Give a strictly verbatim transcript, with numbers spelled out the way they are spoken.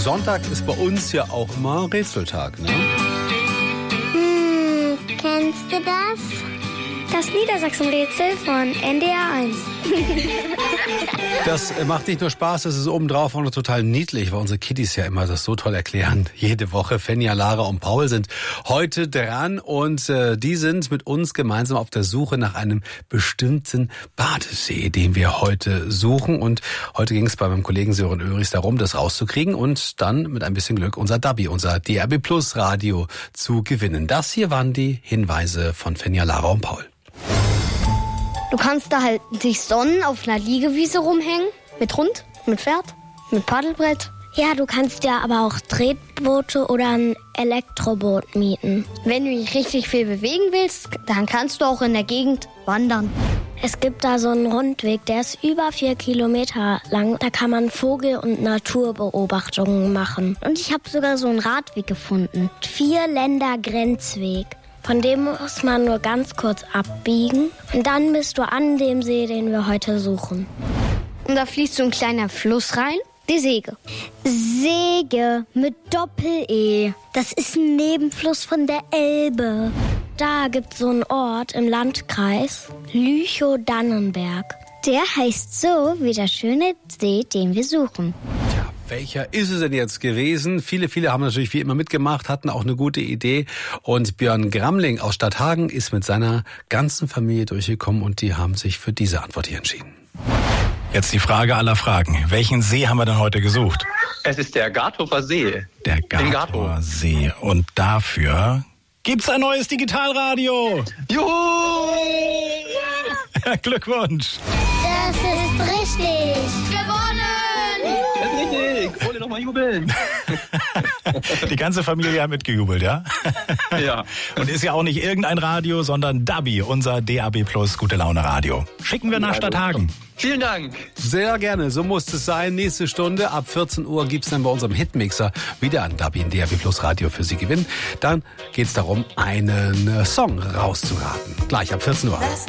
Sonntag ist bei uns ja auch immer Rätseltag, ne? Hm, kennst du das? Das Niedersachsen-Rätsel von N D R eins. Das macht nicht nur Spaß, das ist obendrauf auch noch total niedlich, weil unsere Kiddies ja immer das so toll erklären. Jede Woche. Fenja, Lara und Paul sind heute dran und äh, die sind mit uns gemeinsam auf der Suche nach einem bestimmten Badesee, den wir heute suchen. Und heute ging es bei meinem Kollegen Sören Oehrichs darum, das rauszukriegen und dann mit ein bisschen Glück unser Dabi, unser D R B Plus Radio zu gewinnen. Das hier waren die Hinweise von Fenja, Lara und Paul. Du kannst da halt dich sonnen, auf einer Liegewiese rumhängen. Mit Hund, mit Pferd, mit Paddelbrett. Ja, du kannst ja aber auch Tretboote oder ein Elektroboot mieten. Wenn du dich richtig viel bewegen willst, dann kannst du auch in der Gegend wandern. Es gibt da so einen Rundweg, der ist über vier Kilometer lang. Da kann man Vogel- und Naturbeobachtungen machen. Und ich habe sogar so einen Radweg gefunden. Vier-Länder-Grenzweg. Von dem muss man nur ganz kurz abbiegen und dann bist du an dem See, den wir heute suchen. Und da fließt so ein kleiner Fluss rein, die Seege. Seege mit Doppel-E. Das ist ein Nebenfluss von der Elbe. Da gibt es so einen Ort im Landkreis, Lüchow-Dannenberg. Der heißt so wie der schöne See, den wir suchen. Welcher ist es denn jetzt gewesen? Viele, viele haben natürlich wie immer mitgemacht, hatten auch eine gute Idee. Und Björn Gramling aus Stadthagen ist mit seiner ganzen Familie durchgekommen und die haben sich für diese Antwort hier entschieden. Jetzt die Frage aller Fragen. Welchen See haben wir denn heute gesucht? Es ist der Gardhofer See. Der Gardhofer See. Und dafür gibt's ein neues Digitalradio. Juhu! Glückwunsch. Das ist richtig. Gewonnen! Das ist richtig. Wollt ihr noch mal jubeln? Die ganze Familie hat mitgejubelt, ja? Ja. Und ist ja auch nicht irgendein Radio, sondern Dabi, unser D A B Plus Gute Laune Radio. Schicken wir nach Stadthagen. Vielen Dank. Sehr gerne, so muss es sein. Nächste Stunde ab vierzehn Uhr gibt's dann bei unserem Hitmixer wieder ein Dabi in D A B Plus Radio für Sie gewinnen. Dann geht's darum, einen Song rauszuraten. Gleich ab vierzehn Uhr.